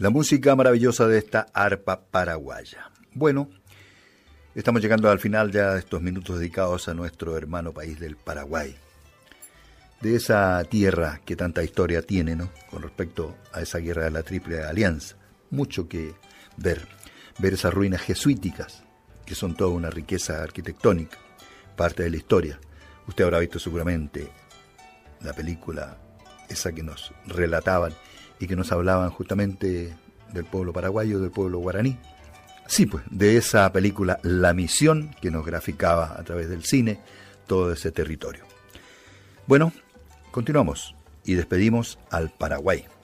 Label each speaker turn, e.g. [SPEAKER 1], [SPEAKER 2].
[SPEAKER 1] La música maravillosa de esta arpa paraguaya. Bueno, estamos llegando al final ya de estos minutos dedicados a nuestro hermano país del Paraguay. De esa tierra que tanta historia tiene, ¿no? Con respecto a esa guerra de la Triple Alianza. Mucho que ver esas ruinas jesuíticas, que son toda una riqueza arquitectónica, parte de la historia. Usted habrá visto seguramente la película esa que nos relataban y que nos hablaban justamente del pueblo paraguayo, del pueblo guaraní. Sí, pues, de esa película La Misión, que nos graficaba a través del cine todo ese territorio. Bueno, continuamos y despedimos al Paraguay.